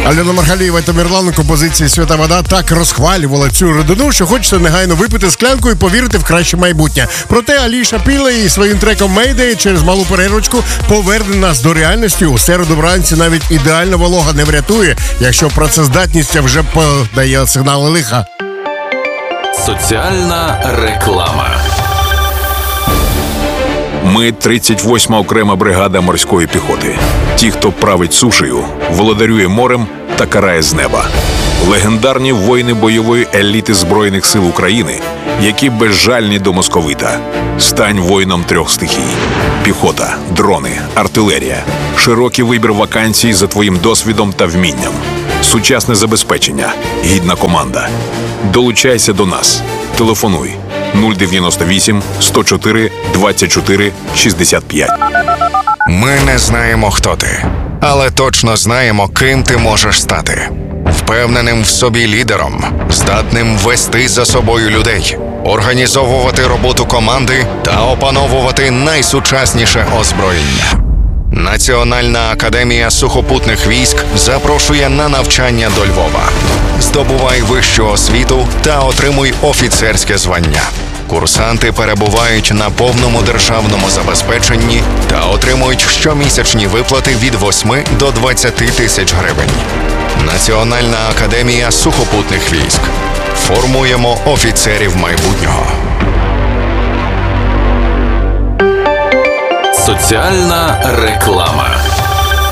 Альона Маргалієва та Тамерлан у композиції «Свята вода» так розхвалювала цю рідину, що хочеться негайно випити склянку і повірити в краще майбутнє. Проте Аліша Пілей своїм треком «Mayday» через малу перервочку поверне нас до реальності. У середу вранці навіть ідеальна волога не врятує, якщо працездатність вже подає сигнали лиха. Соціальна реклама. Ми 38-ма окрема бригада морської піхоти. Ті, хто править сушею, володарює морем та карає з неба. Легендарні воїни бойової еліти Збройних сил України, які безжальні до московита. Стань воїном 3 стихій. Піхота, дрони, артилерія. Широкий вибір вакансій за твоїм досвідом та вмінням. Сучасне забезпечення. Гідна команда. Долучайся до нас. Телефонуй 098 104 24 65. Ми не знаємо, хто ти, але точно знаємо, ким ти можеш стати. Впевненим в собі лідером, здатним вести за собою людей, організовувати роботу команди та опановувати найсучасніше озброєння. Національна академія сухопутних військ запрошує на навчання до Львова. Здобувай вищу освіту та отримуй офіцерське звання. Курсанти перебувають на повному державному забезпеченні та отримують щомісячні виплати від 8 до 20 тисяч гривень. Національна академія сухопутних військ. Формуємо офіцерів майбутнього. Соціальна реклама.